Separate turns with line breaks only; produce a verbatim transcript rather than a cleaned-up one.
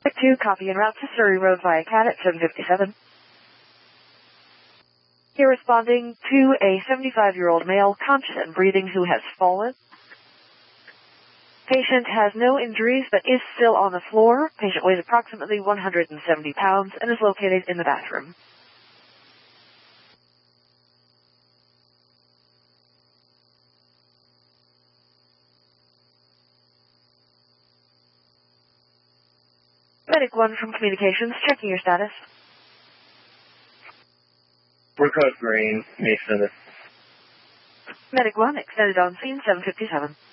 two, copy en route to Surrey Road via Cat at seven fifty-seven. You're responding to a seventy-five-year-old male conscious and breathing who has fallen. Patient has no injuries but is still on the floor. Patient weighs approximately one hundred seventy pounds and is located in the bathroom. Medic one from Communications, checking your status.
We're code green, Mason.
Medic one, extended on scene, seven fifty-seven.